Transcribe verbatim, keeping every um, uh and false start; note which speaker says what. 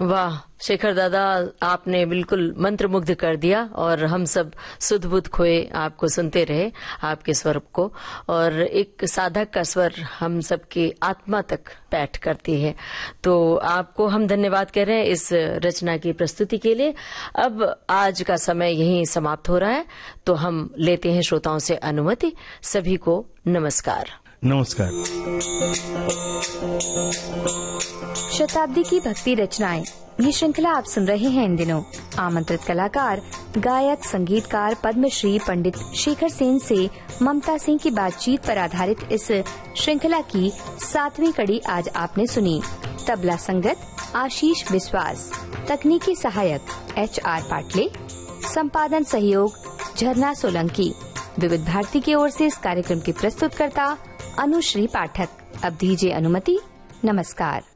Speaker 1: वाह शेखर दादा, आपने बिल्कुल मंत्रमुग्ध कर दिया और हम सब सुध बुध खोए आपको सुनते रहे, आपके स्वर को। और एक साधक का स्वर हम सबकी आत्मा तक पैठ करती है। तो आपको हम धन्यवाद कह रहे हैं इस रचना की प्रस्तुति के लिए। अब आज का समय यहीं समाप्त हो रहा है, तो हम लेते हैं श्रोताओं से अनुमति। सभी को नमस्कार।
Speaker 2: नमस्कार।
Speaker 3: शताब्दी की भक्ति रचनाएं, ये श्रृंखला आप सुन रहे हैं इन दिनों। आमंत्रित कलाकार गायक संगीतकार पद्मश्री पंडित शेखर सेन से ममता सिंह की बातचीत पर आधारित इस श्रृंखला की सातवीं कड़ी आज आपने सुनी। तबला संगत आशीष विश्वास, तकनीकी सहायक एच आर पाटले, संपादन सहयोग झरना सोलंकी। विविध भारती की ओर से इस कार्यक्रम की प्रस्तुतकर्ता अनुश्री पाठक। अब दीजिए अनुमति। नमस्कार।